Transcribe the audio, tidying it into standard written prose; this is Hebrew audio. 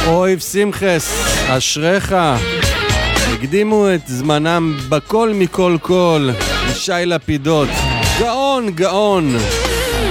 אויב שמחס, אשריך. הקדימו את זמנם בכל מכל כל, ישי לפידות, גאון גאון.